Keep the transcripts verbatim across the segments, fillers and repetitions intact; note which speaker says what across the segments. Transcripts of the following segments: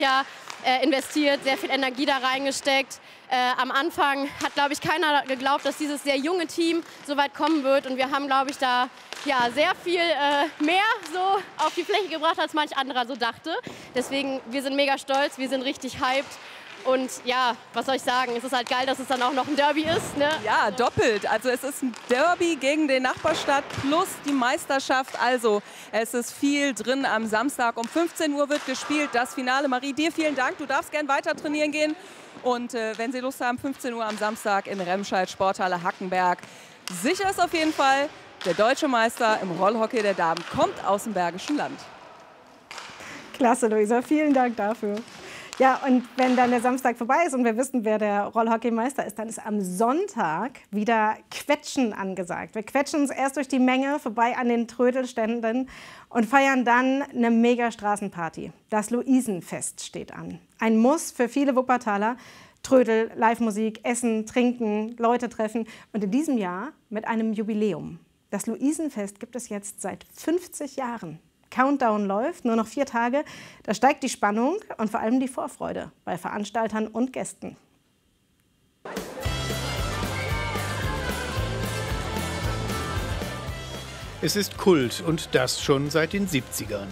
Speaker 1: Ja, äh, investiert, sehr viel Energie da reingesteckt. Äh, am Anfang hat, glaube ich, keiner geglaubt, dass dieses sehr junge Team so weit kommen wird. Und wir haben, glaube ich, da ja, sehr viel äh, mehr so auf die Fläche gebracht, als manch anderer so dachte. Deswegen, wir sind mega stolz, wir sind richtig hyped. Und ja, was soll ich sagen, es ist halt geil, dass es dann auch noch ein Derby ist. Ne?
Speaker 2: Ja, doppelt. Also es ist ein Derby gegen den Nachbarstadt plus die Meisterschaft. Also es ist viel drin am Samstag. Um fünfzehn Uhr wird gespielt, das Finale. Marie, dir vielen Dank. Du darfst gern weiter trainieren gehen. Und äh, wenn Sie Lust haben, fünfzehn Uhr am Samstag in Remscheid, Sporthalle Hackenberg. Sicher ist auf jeden Fall, der deutsche Meister im Rollhockey der Damen kommt aus dem Bergischen Land.
Speaker 3: Klasse, Luisa. Vielen Dank dafür. Ja, und wenn dann der Samstag vorbei ist und wir wissen, wer der Rollhockeymeister ist, dann ist am Sonntag wieder Quetschen angesagt. Wir quetschen uns erst durch die Menge vorbei an den Trödelständen und feiern dann eine Mega-Straßenparty. Das Luisenfest steht an. Ein Muss für viele Wuppertaler. Trödel, Live-Musik, Essen, Trinken, Leute treffen. Und in diesem Jahr mit einem Jubiläum. Das Luisenfest gibt es jetzt seit fünfzig Jahren. Countdown läuft, nur noch vier Tage. Da steigt die Spannung und vor allem die Vorfreude bei Veranstaltern und Gästen.
Speaker 4: Es ist Kult und das schon seit den siebzigern.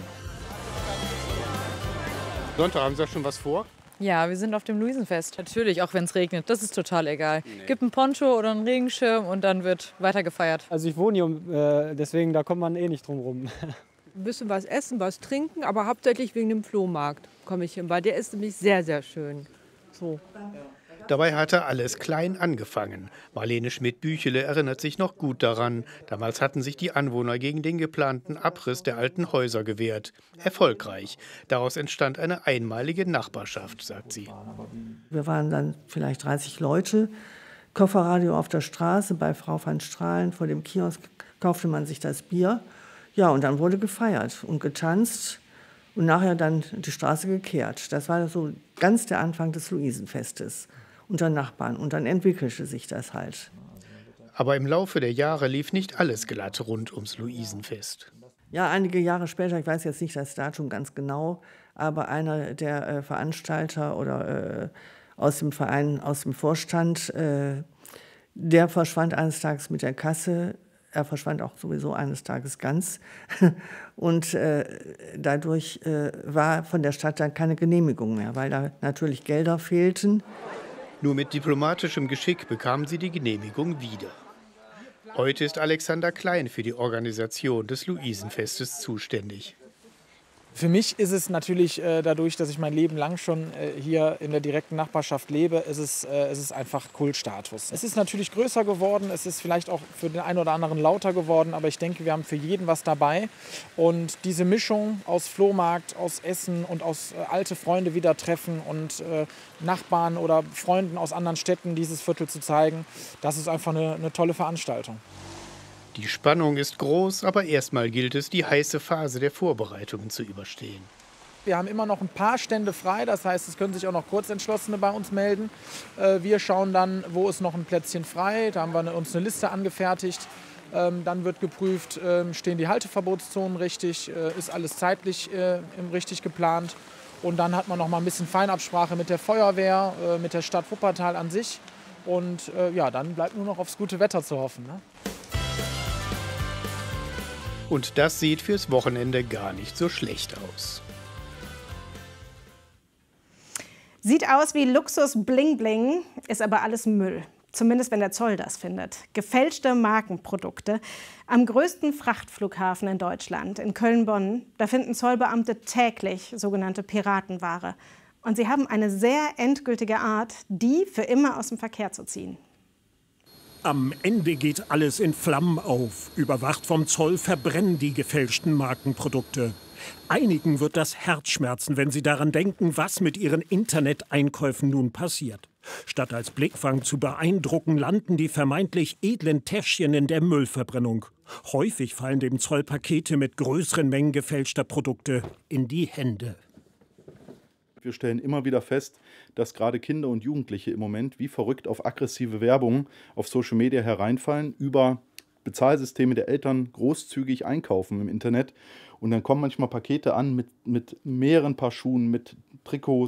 Speaker 4: Sonntag, haben Sie da schon was vor?
Speaker 5: Ja, wir sind auf dem Luisenfest. Natürlich, auch wenn es regnet. Das ist total egal. Nee. Gibt einen Poncho oder einen Regenschirm und dann wird weiter gefeiert.
Speaker 6: Also ich wohne hier, äh, deswegen da kommt man eh nicht drum rum.
Speaker 7: Ein bisschen was essen, was trinken, aber hauptsächlich wegen dem Flohmarkt komme ich hin, weil der ist nämlich sehr, sehr schön. So.
Speaker 4: Dabei hatte alles klein angefangen. Marlene Schmidt-Büchele erinnert sich noch gut daran. Damals hatten sich die Anwohner gegen den geplanten Abriss der alten Häuser gewehrt. Erfolgreich. Daraus entstand eine einmalige Nachbarschaft, sagt sie.
Speaker 8: Wir waren dann vielleicht dreißig Leute. Kofferradio auf der Straße bei Frau van Strahlen. Vor dem Kiosk kaufte man sich das Bier. Ja, und dann wurde gefeiert und getanzt und nachher dann die Straße gekehrt. Das war so ganz der Anfang des Luisenfestes unter Nachbarn. Und dann entwickelte sich das halt.
Speaker 4: Aber im Laufe der Jahre lief nicht alles glatt rund ums Luisenfest.
Speaker 8: Ja, einige Jahre später, ich weiß jetzt nicht das Datum ganz genau, aber einer der äh, Veranstalter oder äh, aus dem Verein, aus dem Vorstand, äh, der verschwand eines Tages mit der Kasse. Er verschwand auch sowieso eines Tages ganz. Und äh, dadurch äh, war von der Stadt dann keine Genehmigung mehr, weil da natürlich Gelder fehlten.
Speaker 4: Nur mit diplomatischem Geschick bekamen sie die Genehmigung wieder. Heute ist Alexander Klein für die Organisation des Luisenfestes zuständig.
Speaker 9: Für mich ist es natürlich äh, dadurch, dass ich mein Leben lang schon äh, hier in der direkten Nachbarschaft lebe, ist es, äh, ist es einfach Kultstatus. Es ist natürlich größer geworden, es ist vielleicht auch für den einen oder anderen lauter geworden, aber ich denke, wir haben für jeden was dabei. Und diese Mischung aus Flohmarkt, aus Essen und aus äh, alte Freunde wieder treffen und äh, Nachbarn oder Freunden aus anderen Städten dieses Viertel zu zeigen, das ist einfach eine, eine tolle Veranstaltung.
Speaker 4: Die Spannung ist groß, aber erstmal gilt es, die heiße Phase der Vorbereitungen zu überstehen.
Speaker 9: Wir haben immer noch ein paar Stände frei, das heißt, es können sich auch noch Kurzentschlossene bei uns melden. Wir schauen dann, wo ist noch ein Plätzchen frei, da haben wir uns eine Liste angefertigt. Dann wird geprüft, stehen die Halteverbotszonen richtig, ist alles zeitlich richtig geplant. Und dann hat man noch mal ein bisschen Feinabsprache mit der Feuerwehr, mit der Stadt Wuppertal an sich. Und ja, dann bleibt nur noch aufs gute Wetter zu hoffen, ne?
Speaker 4: Und das sieht fürs Wochenende gar nicht so schlecht aus.
Speaker 3: Sieht aus wie Luxus Bling Bling, ist aber alles Müll. Zumindest wenn der Zoll das findet. Gefälschte Markenprodukte. Am größten Frachtflughafen in Deutschland, in Köln-Bonn, da finden Zollbeamte täglich sogenannte Piratenware. Und sie haben eine sehr endgültige Art, die für immer aus dem Verkehr zu ziehen.
Speaker 10: Am Ende geht alles in Flammen auf. Überwacht vom Zoll verbrennen die gefälschten Markenprodukte. Einigen wird das Herz schmerzen, wenn sie daran denken, was mit ihren Interneteinkäufen nun passiert. Statt als Blickfang zu beeindrucken, landen die vermeintlich edlen Täschchen in der Müllverbrennung. Häufig fallen dem Zoll Pakete mit größeren Mengen gefälschter Produkte in die Hände.
Speaker 11: Wir stellen immer wieder fest, dass gerade Kinder und Jugendliche im Moment wie verrückt auf aggressive Werbung auf Social Media hereinfallen, über Bezahlsysteme der Eltern großzügig einkaufen im Internet. Und dann kommen manchmal Pakete an mit, mit mehreren Paar Schuhen, mit Trikots,